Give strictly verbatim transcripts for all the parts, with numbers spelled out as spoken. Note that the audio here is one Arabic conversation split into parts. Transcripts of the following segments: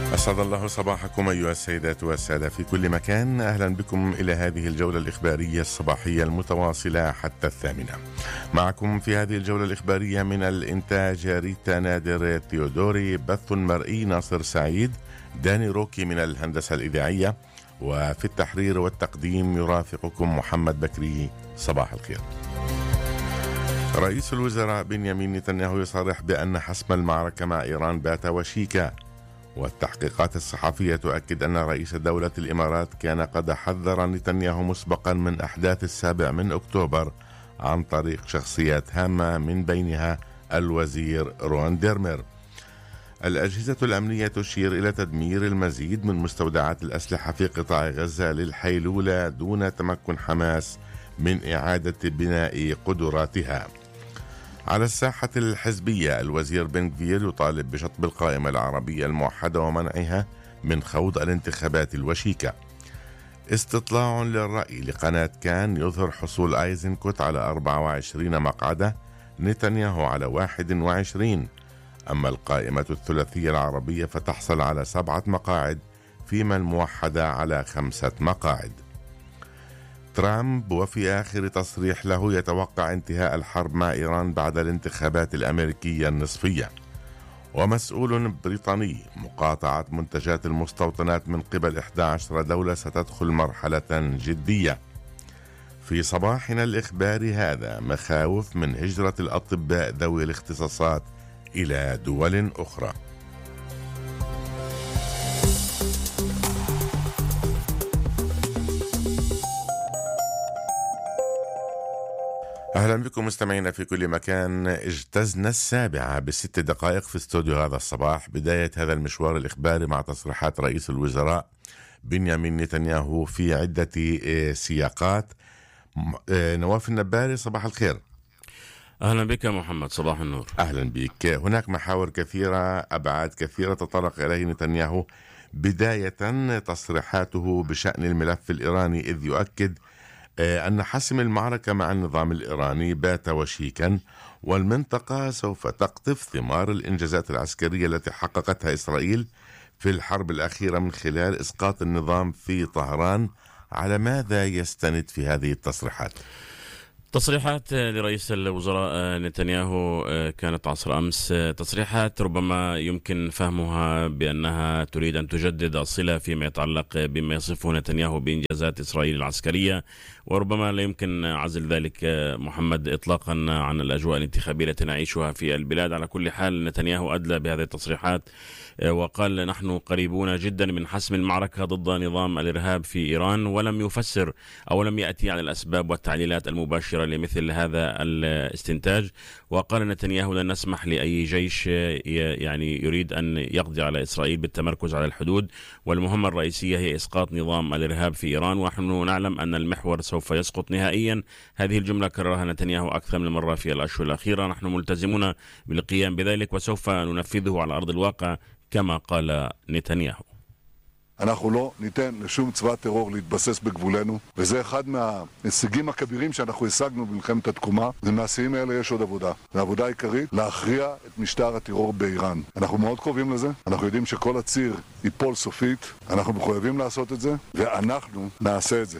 أسعد الله صباحكم أيها السيدات والسادة في كل مكان. أهلا بكم إلى هذه الجولة الإخبارية الصباحية المتواصلة حتى الثامنة. معكم في هذه الجولة الإخبارية من الإنتاج ريتا نادر تيودوري، بث مرئي ناصر سعيد، داني روكي من الهندسة الإذاعية، وفي التحرير والتقديم يرافقكم محمد بكري. صباح الخير. رئيس الوزراء بنيامين نتنياهو يصرح بأن حسم المعركة مع إيران بات وشيكا، والتحقيقات الصحفية تؤكد أن رئيس دولة الإمارات كان قد حذر نتنياهو مسبقا من أحداث السابع من أكتوبر عن طريق شخصيات هامة من بينها الوزير روان ديرمير. الأجهزة الأمنية تشير إلى تدمير المزيد من مستودعات الأسلحة في قطاع غزة للحيلولة دون تمكن حماس من إعادة بناء قدراتها. على الساحة الحزبية الوزير بن غفير يطالب بشطب القائمة العربية الموحدة ومنعها من خوض الانتخابات الوشيكة. استطلاع للرأي لقناة كان يظهر حصول آيزنكوت على أربعة وعشرين مقعدة، نتنياهو على واحد وعشرين، أما القائمة الثلاثية العربية فتحصل على سبعة مقاعد، فيما الموحدة على خمسة مقاعد. ترامب وفي آخر تصريح له يتوقع انتهاء الحرب مع إيران بعد الانتخابات الأمريكية النصفية. ومسؤول بريطاني: مقاطعة منتجات المستوطنات من قبل إحدى عشرة دولة ستدخل مرحلة جدية. في صباحنا الإخباري هذا مخاوف من هجرة الأطباء ذوي الاختصاصات إلى دول أخرى. أهلا بكم مستمعينا في كل مكان. اجتزنا السابعة بست دقائق في استوديو هذا الصباح، بداية هذا المشوار الإخباري مع تصريحات رئيس الوزراء بنيامين نتنياهو في عدة سياقات. نواف النباري، صباح الخير. أهلا بك محمد، صباح النور. أهلا بك. هناك محاور كثيرة، أبعاد كثيرة تطرق إليه نتنياهو. بداية تصريحاته بشأن الملف الإيراني، إذ يؤكد أن حسم المعركة مع النظام الإيراني بات وشيكا، والمنطقة سوف تقطف ثمار الإنجازات العسكرية التي حققتها إسرائيل في الحرب الأخيرة من خلال إسقاط النظام في طهران. على ماذا يستند في هذه التصريحات؟ تصريحات لرئيس الوزراء نتنياهو كانت عصر أمس، تصريحات ربما يمكن فهمها بأنها تريد أن تجدد الصلة فيما يتعلق بما يصفه نتنياهو بإنجازات إسرائيل العسكرية، وربما لا يمكن عزل ذلك محمد إطلاقا عن الأجواء الانتخابية التي نعيشها في البلاد. على كل حال نتنياهو أدلى بهذه التصريحات وقال: نحن قريبون جدا من حسم المعركة ضد نظام الإرهاب في إيران، ولم يفسر أو لم يأتي عن الأسباب والتعليلات المباشرة لمثل هذا الاستنتاج. وقال نتنياهو: لن نسمح لأي جيش يعني يريد أن يقضي على إسرائيل بالتمركز على الحدود، والمهمة الرئيسية هي إسقاط نظام الإرهاب في إيران، ونحن نعلم أن المحور سوف يسقط نهائيا. هذه الجملة كررها نتنياهو أكثر من مرة في الأشهر الأخيرة. نحن ملتزمون بالقيام بذلك وسوف ننفذه على أرض الواقع كما قال נתניהו. אנחנו לא ניתן לשום צבא טרור להתבסס בגבולנו, וזה אחד מההישגים הכבירים שאנחנו השגנו במלחמת התקומה. ומהשיאים האלה יש עוד עבודה. העבודה העיקרית, להכריע את משטר הטרור באיראן. אנחנו מאוד קרובים לזה, אנחנו יודעים שכל הציר ייפול סופית, אנחנו מחויבים לעשות את זה, ואנחנו נעשה את זה.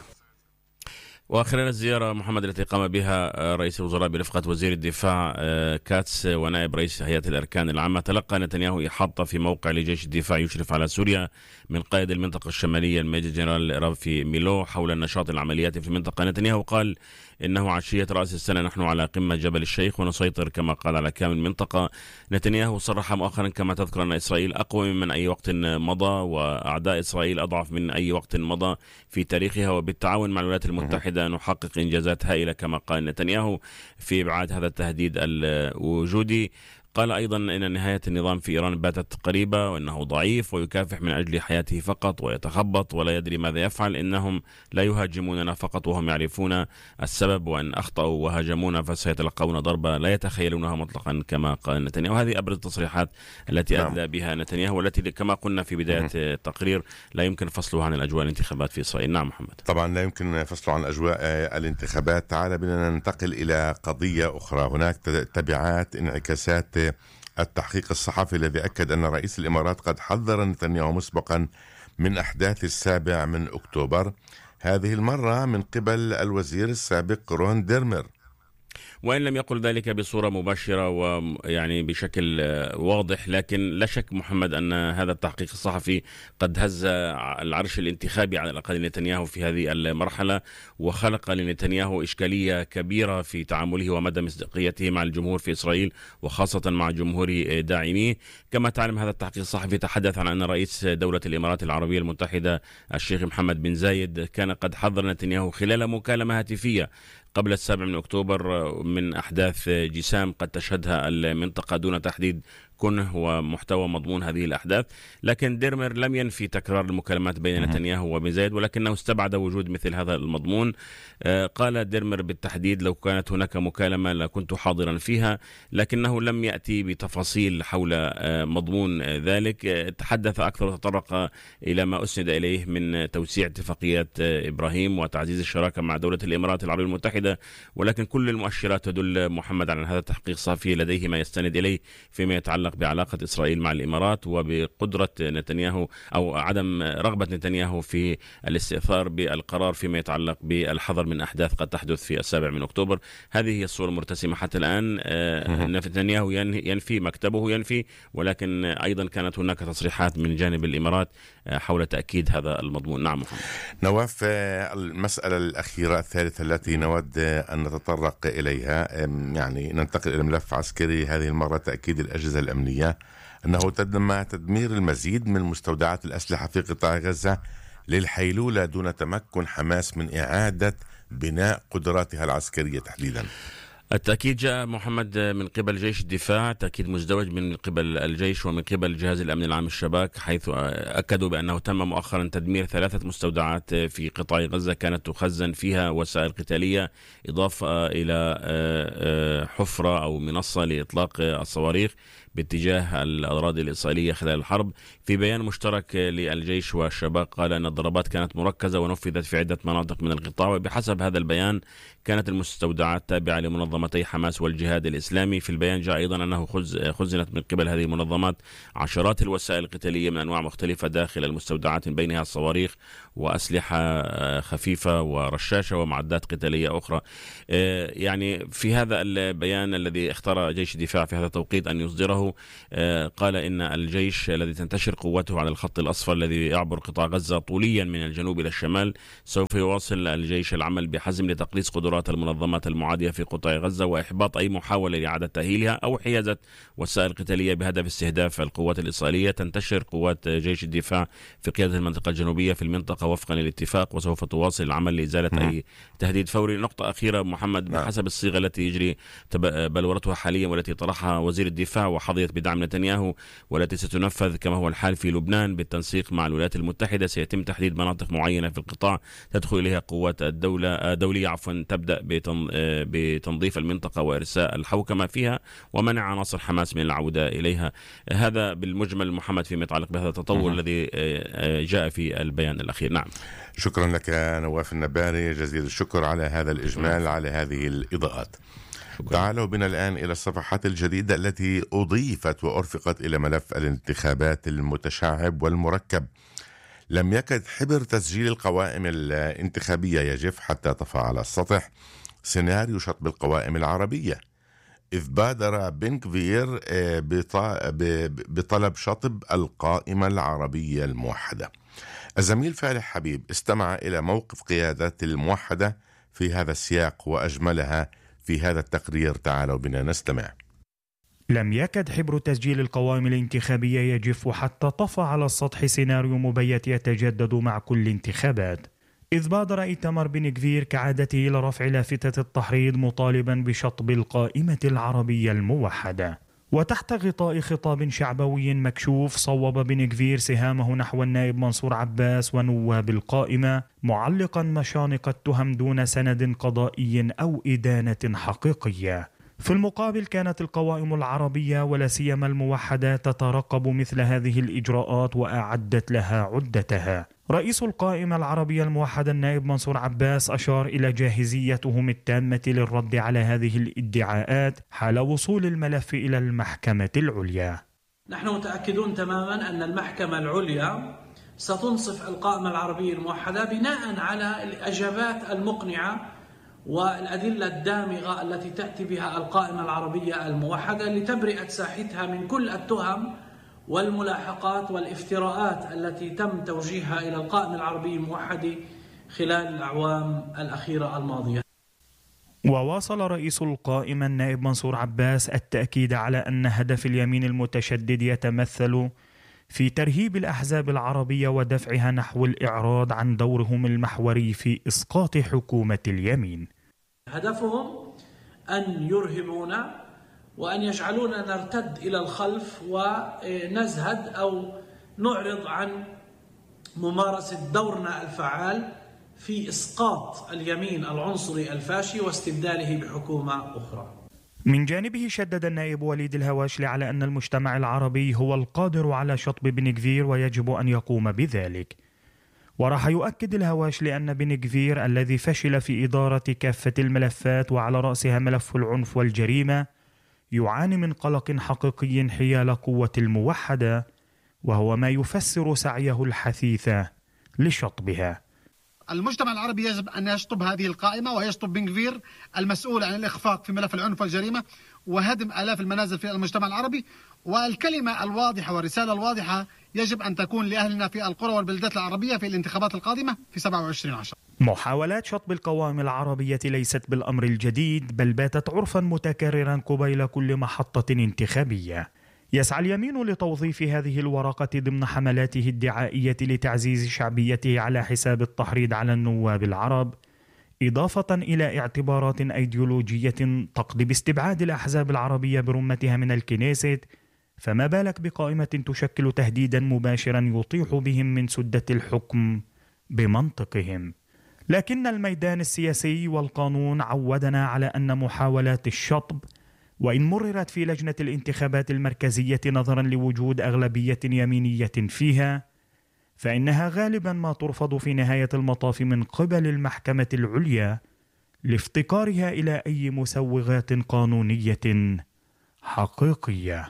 وخلال الزيارة محمد التي قام بها رئيس الوزراء برفقة وزير الدفاع كاتس ونائب رئيس هيئة الأركان العامة، تلقى نتنياهو إحاطة في موقع لجيش الدفاع يشرف على سوريا من قائد المنطقة الشمالية الميجر جنرال رافي ميلو حول النشاط العملياتي في المنطقة. نتنياهو قال إنه عشية رأس السنة نحن على قمة جبل الشيخ ونسيطر كما قال على كامل المنطقة. نتنياهو صرح مؤخرا كما تذكر أن إسرائيل أقوى من أي وقت مضى، وأعداء إسرائيل أضعف من أي وقت مضى في تاريخها، وبالتعاون مع الولايات المتحدة نحقق إنجازات هائلة كما قال نتنياهو في إبعاد هذا التهديد الوجودي. قال أيضا إن نهاية النظام في إيران باتت قريبة، وأنه ضعيف ويكافح من أجل حياته فقط ويتخبط ولا يدري ماذا يفعل. إنهم لا يهاجموننا فقط وهم يعرفون السبب، وأن أخطأوا وهاجمونا فسيتلقون ضربة لا يتخيلونها مطلقا كما قال نتنياهو. هذه أبرز التصريحات التي أدلى بها نتنياهو، والتي كما قلنا في بداية التقرير لا يمكن فصلها عن الأجواء الانتخابات في إسرائيل. نعم محمد. طبعا لا يمكن فصله عن أجواء الانتخابات. تعال بنا ننتقل إلى قضية أخرى. هناك تبعات انعكاسات التحقيق الصحفي الذي أكد أن رئيس الإمارات قد حذر نتنياهو مسبقا من أحداث السابع من أكتوبر، هذه المرة من قبل الوزير السابق رون ديرمر. وإن لم يقل ذلك بصورة مباشرة ويعني بشكل واضح، لكن لا شك محمد أن هذا التحقيق الصحفي قد هز العرش الانتخابي على الأقل نتنياهو في هذه المرحلة، وخلق لنتنياهو إشكالية كبيرة في تعامله ومدى مصداقيته مع الجمهور في إسرائيل وخاصة مع جمهور داعميه. كما تعلم هذا التحقيق الصحفي تحدث عن أن رئيس دولة الإمارات العربية المتحدة الشيخ محمد بن زايد كان قد حذر نتنياهو خلال مكالمة هاتفية قبل السابع من أكتوبر من أحداث جسام قد تشهدها المنطقة دون تحديد كنه ومحتوى مضمون هذه الأحداث. لكن ديرمر لم ينفي تكرار المكالمات بين نتنياهو وبن زايد، ولكنه استبعد وجود مثل هذا المضمون. قال ديرمر بالتحديد: لو كانت هناك مكالمة لكنت حاضرا فيها، لكنه لم يأتي بتفاصيل حول مضمون ذلك. تحدث أكثر وتطرق إلى ما أسند إليه من توسيع اتفاقيات إبراهيم وتعزيز الشراكة مع دولة الإمارات العربية المتحدة، ولكن كل المؤشرات تدل محمد على هذا التحقيق الصحفي لديه ما يستند إليه فيما يتعلق بعلاقة إسرائيل مع الإمارات وبقدرة نتنياهو أو عدم رغبة نتنياهو في الاستئثار بالقرار فيما يتعلق بالحذر من أحداث قد تحدث في السابع من أكتوبر. هذه هي الصورة المرتسمة حتى الآن. نتنياهو ينفي، مكتبه ينفي، ولكن أيضا كانت هناك تصريحات من جانب الإمارات حول تأكيد هذا المضمون. نعم محمد. نواف، المسألة الأخيرة الثالثة التي نود أن نتطرق إليها، يعني ننتقل إلى ملف عسكري هذه المرة، تأكيد الأجهزة الأمنية أنه تم تدمير المزيد من مستودعات الأسلحة في قطاع غزة للحيلولة دون تمكن حماس من إعادة بناء قدراتها العسكرية تحديدا. التأكيد جاء محمد من قبل جيش الدفاع، تأكيد مزدوج من قبل الجيش ومن قبل جهاز الأمن العام الشباك، حيث أكدوا بأنه تم مؤخرا تدمير ثلاثة مستودعات في قطاع غزة كانت تخزن فيها وسائل قتالية، إضافة إلى حفرة أو منصة لإطلاق الصواريخ باتجاه الأراضي الإسرائيلية خلال الحرب. في بيان مشترك للجيش والشباك قال أن الضربات كانت مركزة ونفذت في عدة مناطق من القطاع، وبحسب هذا البيان كانت المستودعات تابعة لمنظمتي حماس والجهاد الإسلامي. في البيان جاء أيضا أنه خزنت من قبل هذه المنظمات عشرات الوسائل القتالية من أنواع مختلفة داخل المستودعات، بينها الصواريخ وأسلحة خفيفة ورشاشة ومعدات قتالية أخرى. يعني في هذا البيان الذي اختار جيش الدفاع في هذا التوقيت أن يصدره، قال إن الجيش الذي تنتشر قوته على الخط الأصفر الذي يعبر قطاع غزة طوليا من الجنوب إلى الشمال، سوف يواصل الجيش العمل بحزم لتقليص قدرات المنظمات المعادية في قطاع غزة وإحباط أي محاولة لإعادة تأهيلها أو حيازة وسائل قتالية بهدف استهداف القوات الإسرائيلية. تنتشر قوات جيش الدفاع في قيادة المنطقة الجنوبية في المنطقة وفقا للاتفاق، وسوف تواصل العمل لإزالة أي تهديد فوري. نقطة أخيرة محمد، بحسب الصيغة التي يجري بلورتها حاليا والتي طرحها وزير الدفاع وحظيت بدعم نتنياهو والتي ستنفذ كما هو الحال في لبنان بالتنسيق مع الولايات المتحدة، سيتم تحديد مناطق معينة في القطاع تدخل إليها قوات الدولة دولية عفوا تبدأ بتنظيف المنطقة وإرساء الحوكمة فيها ومنع عناصر حماس من العودة إليها. هذا بالمجمل محمد فيما يتعلق بهذا التطور الذي جاء في البيان الأخير. نعم، شكرا لك نواف النباري، جزيل الشكر على هذا الإجمال، على هذه الإضاءات. تعالوا بنا الآن إلى الصفحات الجديدة التي أضيفت وأرفقت إلى ملف الانتخابات المتشعب والمركب. لم يكد حبر تسجيل القوائم الانتخابية يجف حتى طفى على السطح سيناريو شطب القوائم العربية، إذ بادر بن كفير بطلب شطب القائمة العربية الموحدة. الزميل فالح حبيب استمع إلى موقف قيادة الموحدة في هذا السياق وأجملها في هذا التقرير. تعالوا بنا نستمع. لم يكد حبر تسجيل القوائم الانتخابية يجف حتى طفى على السطح سيناريو مبيت يتجدد مع كل انتخابات، إذ بادر إيتمار بن كفير كعادته إلى رفع لافتة التحريض مطالبا بشطب القائمة العربية الموحدة. وتحت غطاء خطاب شعبوي مكشوف صوب بن كفير سهامه نحو النائب منصور عباس ونواب القائمة، معلقا مشانق التهم دون سند قضائي أو إدانة حقيقية. في المقابل كانت القوائم العربية ولا سيما الموحدة تترقب مثل هذه الإجراءات وأعدت لها عدتها. رئيس القائمة العربية الموحدة النائب منصور عباس أشار إلى جاهزيتهم التامة للرد على هذه الادعاءات حال وصول الملف إلى المحكمة العليا. نحن متأكدون تماما أن المحكمة العليا ستنصف القائمة العربية الموحدة بناء على الإجابات المقنعة والأدلة الدامغة التي تأتي بها القائمة العربية الموحدة لتبرئة ساحتها من كل التهم والملاحقات والافتراءات التي تم توجيهها إلى القائمة العربية الموحدة خلال الأعوام الأخيرة الماضية. وواصل رئيس القائمة النائب منصور عباس التأكيد على أن هدف اليمين المتشدد يتمثل في ترهيب الأحزاب العربية ودفعها نحو الإعراض عن دورهم المحوري في إسقاط حكومة اليمين. هدفهم أن يرهبونا وأن يجعلونا نرتد إلى الخلف ونزهد أو نعرض عن ممارسة دورنا الفعال في إسقاط اليمين العنصري الفاشي واستبداله بحكومة أخرى. من جانبه شدد النائب وليد الهواشلي على أن المجتمع العربي هو القادر على شطب بن غفير ويجب أن يقوم بذلك. وراح يؤكد الهواشلي أن بن غفير الذي فشل في إدارة كافة الملفات وعلى رأسها ملف العنف والجريمة يعاني من قلق حقيقي حيال قوة الموحدة، وهو ما يفسر سعيه الحثيث لشطبها. المجتمع العربي يجب أن يشطب هذه القائمة ويشطب بن غفير المسؤول عن الإخفاق في ملف العنف والجريمة وهدم آلاف المنازل في المجتمع العربي. والكلمة الواضحة والرسالة الواضحة يجب أن تكون لأهلنا في القرى والبلدات العربية في الانتخابات القادمة في سبعة وعشرين عشرة. محاولات شطب القوائم العربية ليست بالأمر الجديد، بل باتت عرفا متكررا قبيل كل محطة انتخابية. يسعى اليمين لتوظيف هذه الورقة ضمن حملاته الدعائية لتعزيز شعبيته على حساب التحريض على النواب العرب، إضافة إلى اعتبارات أيديولوجية تقضي باستبعاد الأحزاب العربية برمتها من الكنيست، فما بالك بقائمة تشكل تهديدا مباشرا يطيح بهم من سدة الحكم بمنطقهم. لكن الميدان السياسي والقانون عودنا على أن محاولات الشطب وإن مررت في لجنة الانتخابات المركزية نظرا لوجود أغلبية يمينية فيها، فإنها غالبا ما ترفض في نهاية المطاف من قبل المحكمة العليا لافتقارها إلى أي مسوغات قانونية حقيقية.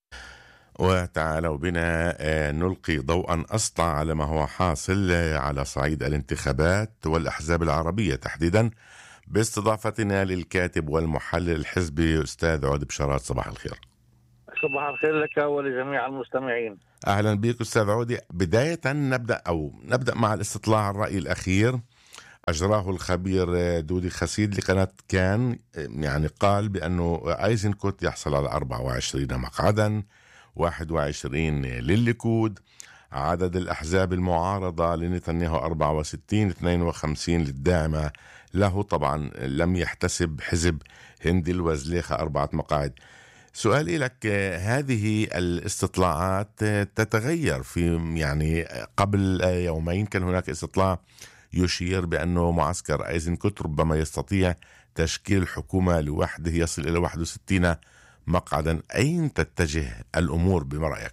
وتعالوا بنا نلقي ضوءا أسطع على ما هو حاصل على صعيد الانتخابات والأحزاب العربية تحديدا، باستضافتنا للكاتب والمحلل الحزبي أستاذ عود بشارات. صباح الخير. صباح الخير لك ولجميع المستمعين. أهلا بك أستاذ عودي. بداية نبدأ أو نبدأ مع الاستطلاع الرأي الأخير أجراه الخبير دودي خسيد لقناة كان، يعني قال بأنه أيزنكوت يحصل على أربعة وعشرين مقعدا، واحد وعشرين للليكود، عدد الأحزاب المعارضة لنتنياهو أربعة وستين، اثنين وخمسين للداعمة له. طبعا لم يحتسب حزب هندي الوزليخة أربعة مقاعد. سؤالي لك، هذه الاستطلاعات تتغير في يعني قبل يومين كان هناك استطلاع يشير بأنه معسكر أيزنكوت ربما يستطيع تشكيل حكومة لوحده يصل إلى واحد وستين مقعدا. أين تتجه الأمور برأيك؟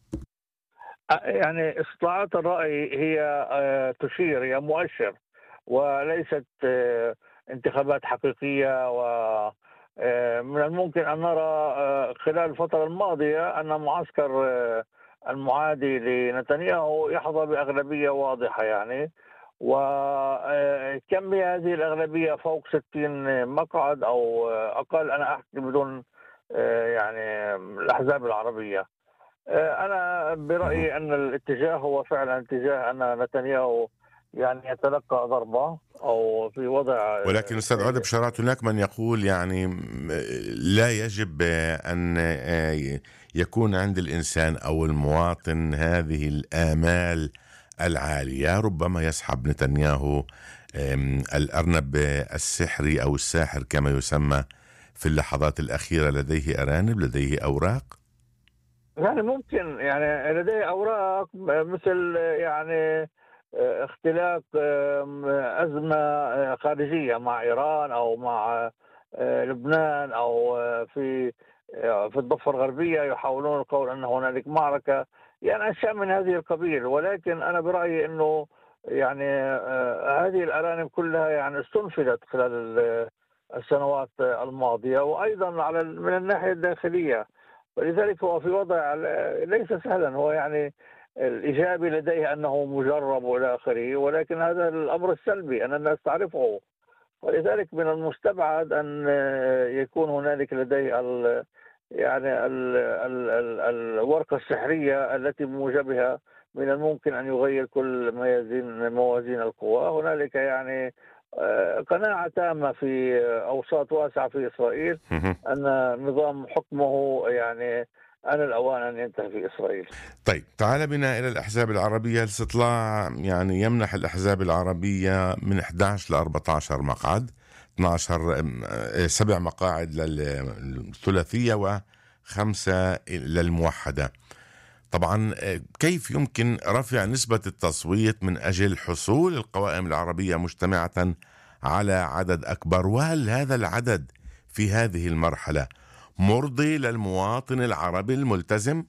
يعني استطلاعات الرأي هي تشير، هي مؤشر وليست انتخابات حقيقية. ومن الممكن أن نرى خلال الفترة الماضية أن معسكر المعادي لنتنياهو يحظى بأغلبية واضحة يعني، وكم هذه الأغلبية فوق ستين مقعد أو أقل، أنا أحكي بدون يعني الأحزاب العربية. أنا برأيي أن الاتجاه هو فعلا اتجاه أن نتنياهو يعني يتلقى ضربة أو في وضع. ولكن أستاذ عودة بشارات، هناك من يقول يعني لا يجب أن يكون عند الإنسان أو المواطن هذه الآمال العالية، ربما يسحب نتنياهو الأرنب السحري أو الساحر كما يسمى في اللحظات الأخيرة. لديه أرانب، لديه أوراق، يعني ممكن يعني لديه أوراق مثل يعني اختلاق أزمة خارجية مع إيران أو مع لبنان أو في في الضفة الغربية يحاولون القول أن هنالك معركة، يعني أشياء من هذه القبيل. ولكن أنا برأيي أنه يعني هذه الأرانب كلها يعني استنفذت خلال السنوات الماضية، وأيضا على من الناحية الداخلية. ولذلك هو في وضع ليس سهلا. هو يعني الإيجابي لديه أنه مجرب وإلى آخره، ولكن هذا الأمر السلبي أن الناس تعرفه. ولذلك من المستبعد أن يكون هنالك لديه ال يعني ال ال ال الورقة السحرية التي بموجبها من الممكن أن يغير كل موازين موازين القوى. هنالك يعني قناعة تامة في أوساط واسعة في إسرائيل أن نظام حكمه يعني أنا الأوان أن ينتهي في إسرائيل. طيب تعال بنا إلى الأحزاب العربية. الاستطلاع يعني يمنح الأحزاب العربية من إحدى عشر ل أربعة عشر مقعد، اثني عشر سبع مقاعد للثلاثية وخمسة للموحدة. طبعا كيف يمكن رفع نسبة التصويت من أجل حصول القوائم العربية مجتمعة على عدد أكبر؟ وهل هذا العدد في هذه المرحلة مرضي للمواطن العربي الملتزم؟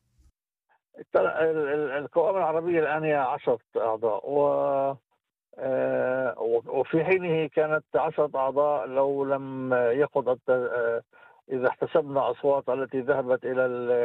القوائم العربية الآن هي عشرة أعضاء، وفي حينه كانت عشرة أعضاء لو لم يقض إذا احتسبنا أصوات التي ذهبت إلى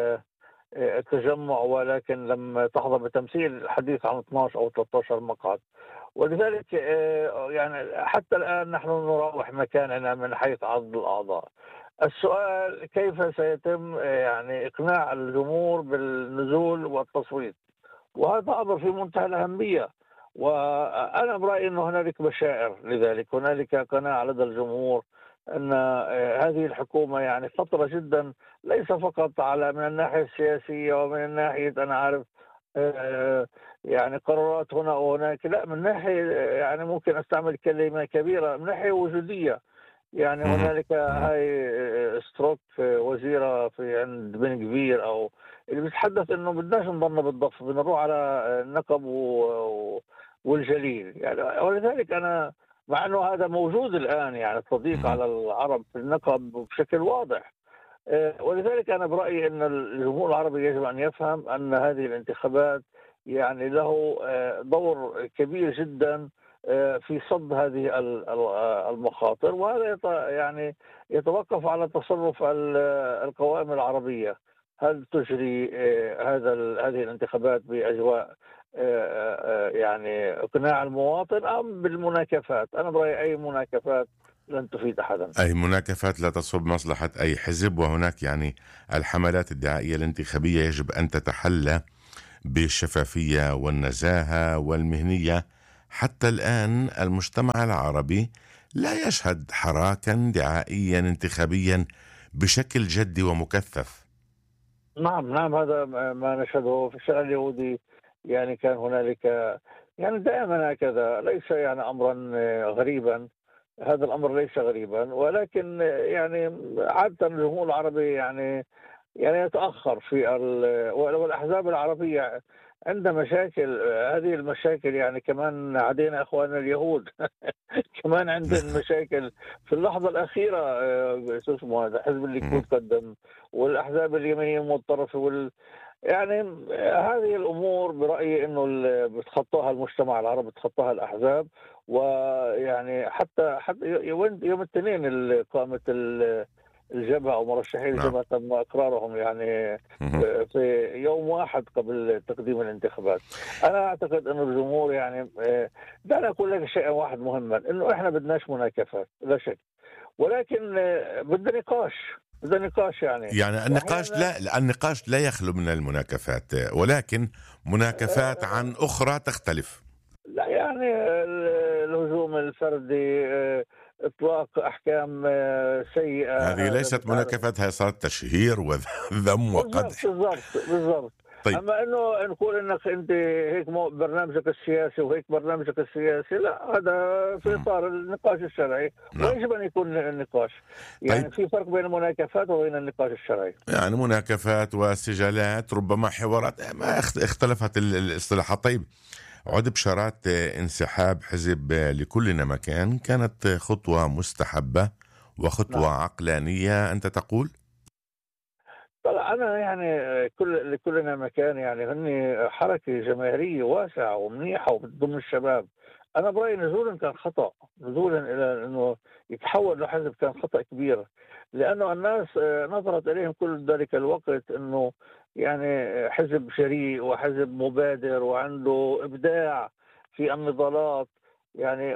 التجمع ولكن لم تحظى بتمثيل، الحديث عن اثني عشر أو ثلاثة عشر مقعد. ولذلك يعني حتى الآن نحن نراوح مكاننا من حيث عدد الأعضاء. السؤال كيف سيتم يعني إقناع الجمهور بالنزول والتصويت، وهذا أمر في منتهى الأهمية. وأنا برأيي أن هنالك بشائر لذلك، هنالك قناعة لدى الجمهور أن هذه الحكومة يعني خطرة جدا، ليس فقط على من الناحية السياسية ومن الناحية أنا عارف يعني قرارات هنا وهناك، لا من ناحية يعني ممكن أستعمل كلمة كبيرة من ناحية وجودية. يعني هنالك هاي ستروك وزيرة في عند بن كفير أو اللي بيتحدث إنه بدناش نضلنا بالضف، بنروح على النقب والجليل يعني. ولذلك أنا مع إنه هذا موجود الآن يعني التضييق على العرب في النقب بشكل واضح، ولذلك أنا برأيي أن الجمهور العربي يجب أن يفهم أن هذه الانتخابات يعني له دور كبير جدا في صد هذه المخاطر، وهذا يعني يتوقف على تصرف القوائم العربية. هل تجري هذا هذه الانتخابات بأجواء يعني إقناع المواطن أم بالمناكفات؟ أنا برأيي أي مناكفات لن تفيد أحدا، أي مناكفات لا تصب مصلحة أي حزب. وهناك يعني الحملات الدعائية الانتخابية يجب أن تتحلى بالشفافية والنزاهة والمهنية. حتى الآن المجتمع العربي لا يشهد حراكا دعائيا انتخابيا بشكل جدي ومكثف. نعم نعم هذا ما نشهده في الشارع اليهودي. يعني كان هنالك يعني دائما هكذا، ليس يعني أمرا غريبا، هذا الأمر ليس غريبا، ولكن يعني عادة الجمهور العربي يعني يعني يتأخر في والأحزاب العربية عندها مشاكل. هذه المشاكل يعني كمان عدينا أخواننا اليهود كمان عندهم مشاكل في اللحظة الأخيرة. شو اسمه هذا حزب الليكود قدم، والأحزاب اليمينية المتطرفة وال يعني هذه الأمور برأيي إنه بتخطاها المجتمع العربي، بتخطاها الأحزاب. ويعني حتى حتى يوم الاثنين قامت الجبهة أو مرشحي الجبهة تم إقرارهم يعني في يوم واحد قبل تقديم الانتخابات. أنا أعتقد أن الجمهور يعني دعنا أقول لك شيئا واحد مهما، إنه إحنا بدناش مناكفات لا شك، ولكن بدنا نقاش بدنا نقاش يعني يعني النقاش لا النقاش لا يخلو من المناكفات، ولكن مناكفات عن أخرى تختلف. لا يعني الهجوم الفردي، إطلاق أحكام سيئة، هذه ليست مناكفات، هي صارت تشهير وذم وقدح. بالضبط بالضبط. طيب. أما إنه نقول إنك أنت هيك برنامجك السياسي وهيك برنامجك السياسي، لا هذا في إطار النقاش الشرعي. نعم. ويجب أن يكون النقاش يعني طيب. في فرق بين المناكفات وبين النقاش الشرعي. يعني مناكفات وسجالات ربما حوارات ما اختلفت الاصطلاحات. طيب عد بشارات انسحاب حزب لكلنا مكان كانت خطوة مستحبة وخطوة نعم. عقلانية أنت تقول؟ طبعا أنا يعني كل لكلنا مكان، يعني هن حركة جماهيرية واسعة ومنيحة وبتضم الشباب. أنا برأيي نزولا كان خطأ، نزولا إلى أنه يتحول لحزب كان خطأ كبير، لأنه الناس نظرت إليهم كل ذلك الوقت أنه يعني حزب شريء وحزب مبادر وعنده إبداع في النضالات، يعني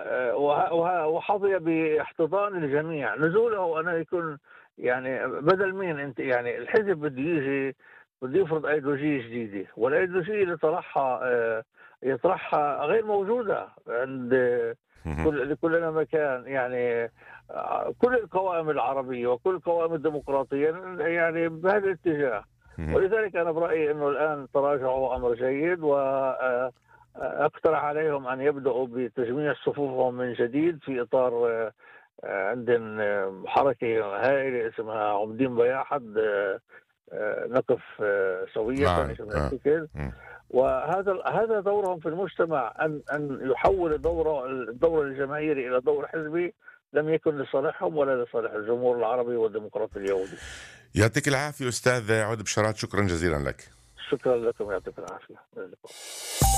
وحظي باحتضان الجميع. نزوله أنا يكون يعني بدل مين انت، يعني الحزب بده يجي بده يفرض ايديولوجيه جديده، والايديولوجيه اللي طرحها آه، يطرحها غير موجوده عند كل لكلنا مكان. يعني آه، كل القوائم العربيه وكل القوائم الديمقراطيه يعني بهذا الاتجاه، ولذلك انا برايي انه الان تراجعوا امر جيد، و اقترح عليهم ان يبداوا بتجميع صفوفهم من جديد في اطار آه، عندنا حركة هائلة اسمها عمدين بياحد، نقف سوية نعم. آه. وهذا هذا دورهم في المجتمع، أن أن يحول الدور الدور الجماهيري إلى دور حزبي لم يكن لصالحهم ولا لصالح الجمهور العربي والديمقراطي اليهودي. يعطيك العافية أستاذ عود بشارات، شكرا جزيلا لك. شكرا لكم، يعطيك العافية.